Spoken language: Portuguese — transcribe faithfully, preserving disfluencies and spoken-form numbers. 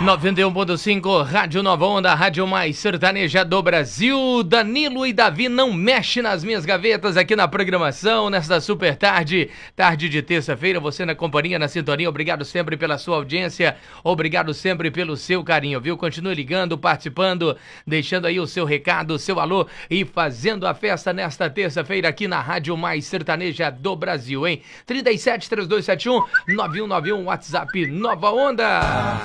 noventa e um ponto cinco, Rádio Nova Onda, Rádio Mais Sertaneja do Brasil. Danilo e Davi não mexe nas minhas gavetas aqui na programação, nesta super tarde, tarde de terça-feira. Você na companhia, na sintonia, obrigado sempre pela sua audiência, obrigado sempre pelo seu carinho, viu? Continue ligando, participando, deixando aí o seu recado, o seu alô e fazendo a festa nesta terça-feira aqui na Rádio Mais Sertaneja do Brasil, hein? trinta e sete, trinta e dois setenta e um, nove um nove um, WhatsApp Nova Onda.